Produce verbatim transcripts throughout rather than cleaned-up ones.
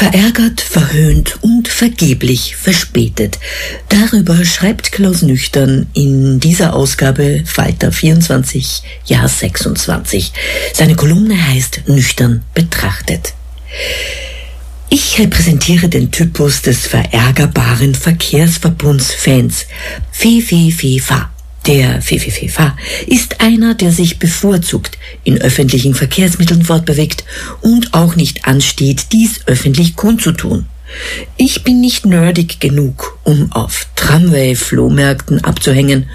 Verärgert, verhöhnt und vergeblich verspätet. Darüber schreibt Klaus Nüchtern in dieser Ausgabe Falter vierundzwanzig, Jahr sechsundzwanzig. Seine Kolumne heißt Nüchtern betrachtet. Ich repräsentiere den Typus des verärgerbaren Verkehrsverbundsfans. Fe, fe, fe, fa. Der Fe, fe, fe, fa ist einer, der sich bevorzugt in öffentlichen Verkehrsmitteln fortbewegt und auch nicht ansteht, dies öffentlich kundzutun. Ich bin nicht nerdig genug, um auf Tramway-Flohmärkten abzuhängen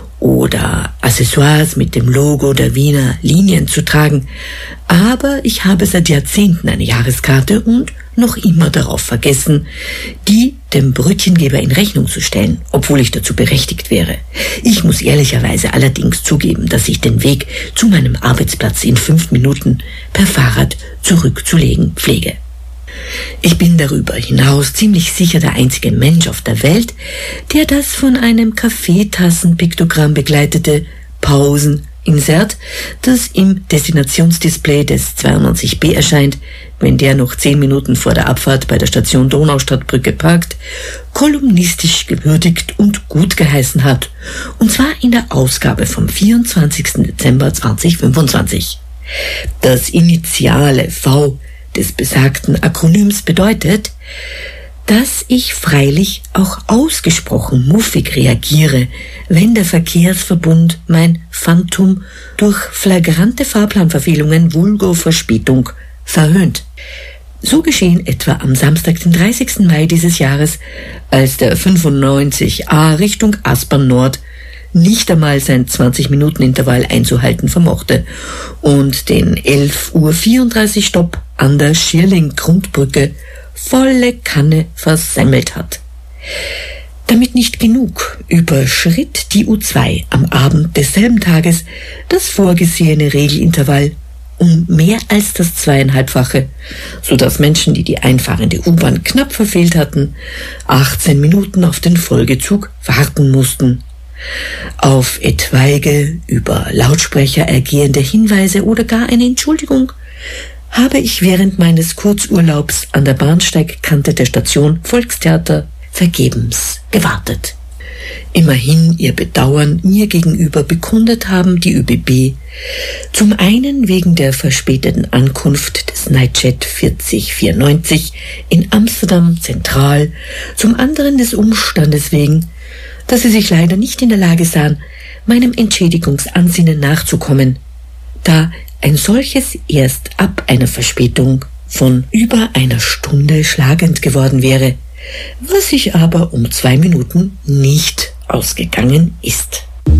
oder Accessoires mit dem Logo der Wiener Linien zu tragen, aber ich habe seit Jahrzehnten eine Jahreskarte und noch immer darauf vergessen, die dem Brötchengeber in Rechnung zu stellen, obwohl ich dazu berechtigt wäre. Ich muss ehrlicherweise allerdings zugeben, dass ich den Weg zu meinem Arbeitsplatz in fünf Minuten per Fahrrad zurückzulegen pflege. Ich bin darüber hinaus ziemlich sicher der einzige Mensch auf der Welt, der das von einem Kaffeetassenpiktogramm begleitete Pauseninsert, das im Destinationsdisplay des zweiundneunzig B erscheint, wenn der noch zehn Minuten vor der Abfahrt bei der Station Donaustadtbrücke parkt, kolumnistisch gewürdigt und gut geheißen hat, und zwar in der Ausgabe vom vierundzwanzigsten Dezember zweitausendfünfundzwanzig. Das initiale V des besagten Akronyms bedeutet, dass ich freilich auch ausgesprochen muffig reagiere, wenn der Verkehrsverbund mein Phantom durch flagrante Fahrplanverfehlungen vulgo Verspätung verhöhnt. So geschehen etwa am Samstag, den dreißigsten Mai dieses Jahres, als der fünfundneunzig A Richtung Aspern Nord nicht einmal sein zwanzig-Minuten-Intervall einzuhalten vermochte und den elf Uhr vierunddreißig Stopp an der Schierling-Grundbrücke volle Kanne versemmelt hat. Damit nicht genug, überschritt die U zwei am Abend desselben Tages das vorgesehene Regelintervall um mehr als das zweieinhalbfache, sodass Menschen, die die einfahrende U-Bahn knapp verfehlt hatten, achtzehn Minuten auf den Folgezug warten mussten. Auf etwaige über Lautsprecher ergehende Hinweise oder gar eine Entschuldigung habe ich während meines Kurzurlaubs an der Bahnsteigkante der Station Volkstheater vergebens gewartet. Immerhin ihr Bedauern mir gegenüber bekundet haben die Ö B B, zum einen wegen der verspäteten Ankunft des Nightjet vierzig vierundneunzig in Amsterdam Zentral, zum anderen des Umstandes wegen, dass sie sich leider nicht in der Lage sahen, meinem Entschädigungsansinnen nachzukommen, da ein solches erst ab einer Verspätung von über einer Stunde schlagend geworden wäre, was sich aber um zwei Minuten nicht ausgegangen ist.